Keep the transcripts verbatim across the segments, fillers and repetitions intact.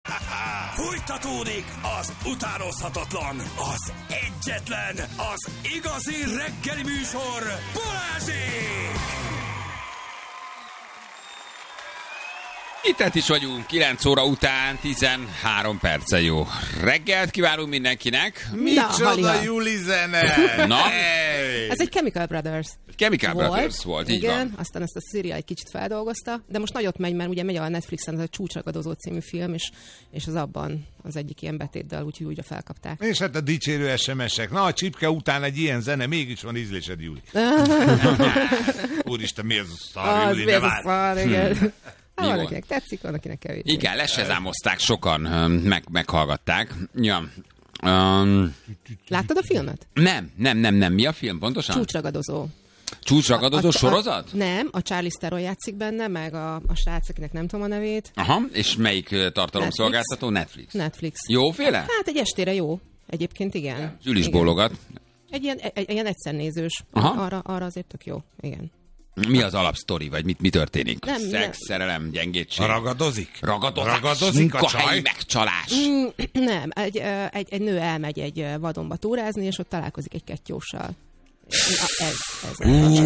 Fújtatódik az utánozhatatlan, az egyetlen, az igazi reggeli műsor, Balázsék! Itt is vagyunk, kilenc óra után, tizenhárom perce jó. Reggelt kívánunk mindenkinek. Micsoda Juli zene! Na? Hey. Ez egy Chemical Brothers. Chemical volt, Brothers volt, így igen, van. Aztán ezt a Szíria egy kicsit feldolgozta, de most nagyot megy, mert ugye megy a Netflixen ez a Csúcsragadozó című film, és, és az abban az egyik ilyen betétdal, úgyhogy újra felkapták. És hát a dicsérő es em es-ek. Na, a csipke után egy ilyen zene, mégis van ízlésed, Juli. Úristen, mi az a szar, Az, Juli, mi ne az a várj. szar, igen. Hát, Mi van, volt? akinek tetszik, van, akinek kevés. Igen, lesezámozták sokan, meg, meghallgatták. Ja. Um, Láttad a filmet? nem, nem, nem, nem. Mi a film pontosan? Csúcsragadozó. Csúcsragadozó A- a- sorozat? A, nem, a Charlize Theron játszik benne, meg a, a srác, akinek nem tudom a nevét. Aha, és melyik ö, tartalomszolgáltató? Netflix. Netflix. Jóféle? Hát egy estére jó. Egyébként igen. Zsül is Igen. bólogat. Egy ilyen, egy, egy ilyen egyszernézős. Aha. Arra, arra azért tök jó. Igen. Mi az alapsztori, vagy mit, mi történik? Nem, Szex, nem. szerelem, gyengétség. Ragadozik? Ragadozás, Ragadozik a munkahelyi csaj? megcsalás. Mm, nem, egy, ö, egy, egy nő elmegy egy ö, vadonba túrázni, és ott találkozik egy kettyóssal. Na, ez, ez.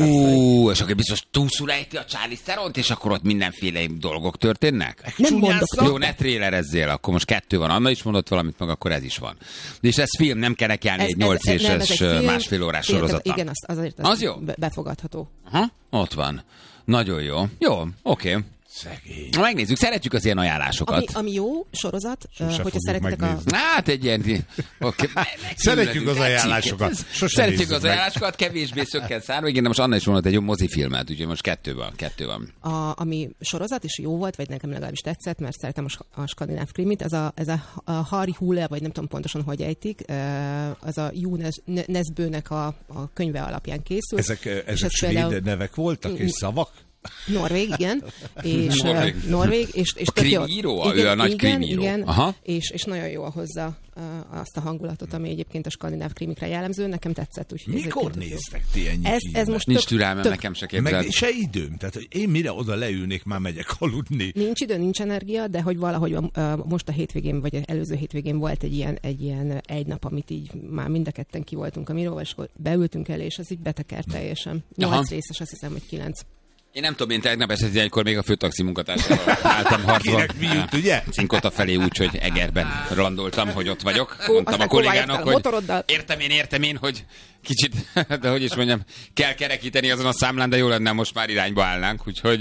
Ú, és akkor biztos túlszul ejti a Charlize Theront, és akkor ott mindenféle dolgok történnek? Nem mondok. Jó, ne trélerezzél, akkor most kettő van. Anna is mondott valamit, meg akkor ez is van. És ez film, nem kell nekelni Ez- egy ez- nyolc ez- nem, ez éves egy film. másfél órás Film, sorozata. Igen, az, azért az, Az jó? be- befogadható. Aha, ott van. Nagyon jó. Jó, oké. Okay. Szegény. Na, megnézzük, szeretjük az ilyen ajánlásokat. Ami, ami jó sorozat, ö, hogyha fogjuk szeretitek a... megnézni. Hát egy ilyen... Okay. Szeretjük az ajánlásokat. Sosem Szeretjük nézzük az meg. ajánlásokat, kevésbé szökken szárva. Igen, de most Anna is mondott egy jó mozifilmet, úgyhogy most kettő van, kettő van. A, ami sorozat is jó volt, vagy nekem legalábbis tetszett, mert szeretem a, sk- a skandináv krimit, ez a, ez a, a Harry Hule, vagy nem tudom pontosan, hogy ejtik, ö, az a Jú Nes- Nesbőnek a, a könyve alapján készült. Ezek, És ezek ez svéd például- nevek voltak, és szavak? Norvég, igen. És, Norvég. uh, Norvég. És, és A tök jó. krimíró? Ő Igen, a nagy igen, krimíró. Igen, Aha. és, és nagyon jó hozza uh, azt a hangulatot, ami egyébként a skandináv krimikre jellemző. Nekem tetszett. Úgyhogy ez Mikor egyébként jó. néztek ti ennyi Ez, filmet? ez most Nincs tök, türelmem, tök, nekem se képzeld. Meg se időm, tehát hogy én mire oda leülnék, már megyek aludni. Nincs idő, nincs energia, de hogy valahogy uh, most a hétvégén, vagy előző hétvégén volt egy ilyen, egy ilyen egy nap, amit így már mind a ketten ki voltunk a miróval, és akkor beültünk elé, és az így betekert teljesen. Nyolc Aha. részes, azt hiszem, hogy kilenc. Én nem tudom, én tegnap este egykor még a főtaxi munkatársával álltam harcba. Kinek mi jut, ugye? Cinkota felé úgy, hogy Egerben landoltam, hogy ott vagyok. Mondtam aztán a kollégának, koválják fel a hogy motoroddal. értem én, értem én, hogy kicsit, de hogy is mondjam, kell kerekíteni azon a számlán, de jó lenne, most már irányba állnánk, úgyhogy...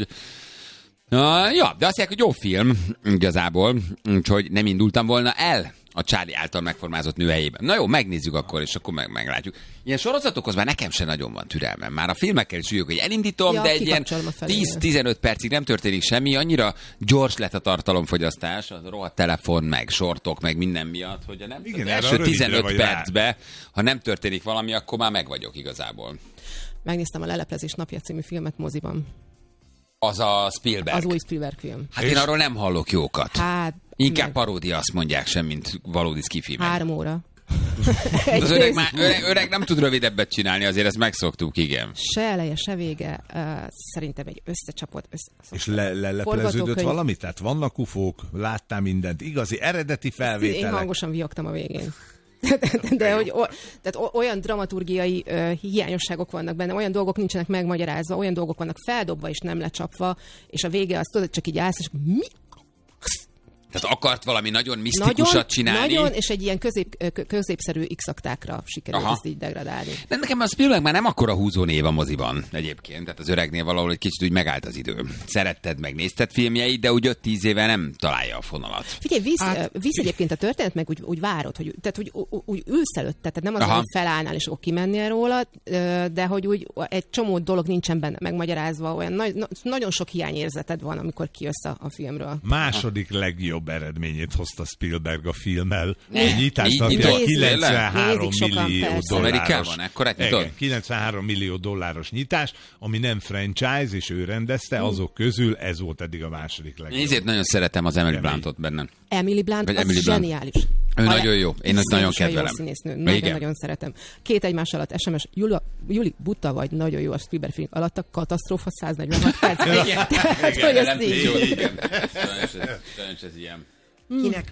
Uh, ja, de azt mondják, hogy jó film igazából, úgyhogy nem indultam volna el a Charlie által megformázott nő helyében. Na jó, megnézzük akkor, és akkor meg, meglátjuk. Ilyen sorozatokhoz már nekem sem nagyon van türelmem. Már a filmekkel is üljök, hogy elindítom, Ja, de egy ilyen kikapcsolom a felére. tíz-tizenöt percig nem történik semmi, annyira gyors lett a tartalomfogyasztás, a rohadt telefon, meg sortok, meg minden miatt, hogy a nem, Igen, az erre a első rövidre tizenöt vagy rá. percbe, ha nem történik valami, akkor már meg vagyok igazából. Megnéztem a Leleplezés napja című filmet moziban. Az a Spielberg. Az új Spielberg film. Hát én arról nem hallok jókat. Hát, Inkább meg paródia, azt mondják, sem, mint valódi skifi. három óra. Az öreg, már, öreg, öreg nem tud rövidebbet csinálni, azért ezt megszoktuk, igen. Se eleje, se vége. Uh, szerintem egy összecsapott... Össze... És le, lelepleződött Forgatókönyv. valami? Tehát vannak ufók, láttál mindent, igazi, eredeti Én felvételek. hangosan viogtam a végén. De, de, de hogy o, tehát o- olyan dramaturgiai uh, hiányosságok vannak benne, olyan dolgok nincsenek megmagyarázva, olyan dolgok vannak feldobva és nem lecsapva, és a vége azt tudod, csak így állsz, és mi? Tehát akart valami nagyon misztikusat csinálni. Nagyon, és egy ilyen közép, kö- középszerű x-aktákra sikerült Aha. ezt így degradálni. De nekem a Spielberg már nem akkora húzó név a moziban egyébként. Tehát az öregnél valahol egy kicsit úgy megállt az idő. Szeretted, meg nézted filmjeit, de úgy öt-tíz éve nem találja a fonalat. Figyelj, visz, Hát, hát, visz egyébként a történet, meg úgy, úgy várod, hogy, tehát, hogy ú- úgy ülsz előtte, tehát nem az, Aha. hogy felállnál és akkor kimennél róla, ö, de hogy úgy egy csomó dolog nincsen benne megmagyarázva, olyan nagy, na, nagyon sok hiányérzeted van, amikor kijössz a, a filmről. Második legjobb eredményét hozta Spielberg a filmmel. Ne, A nyitás így napja nyitott? kilencvenhárom Nézik sokan, millió persze. dolláros. Amerikában ekkorát nyitott? Igen, kilencvenhárom millió dolláros nyitás, ami nem franchise, és ő rendezte, azok közül ez volt eddig a második legjobb. Én ezért nagyon szeretem az Emily Kemény. Blantot benne. Emily Blunt, Vagy az Emily Blunt. zseniális. Ő A nagyon jó. Én azt nagyon iszonyatosan kedvelem. Jó színésznő. Igen. Nagyon-nagyon szeretem. Két egymás alatt es em es, Jula, Juli, butta vagy, nagyon jó a Spielberg film alatt, a katasztrófa száznevenhat perc. Igen, Tehát, igen, hogy nem ezt így- tudjuk, igen. Sajnos ez- sajnos ez ilyen. Kinek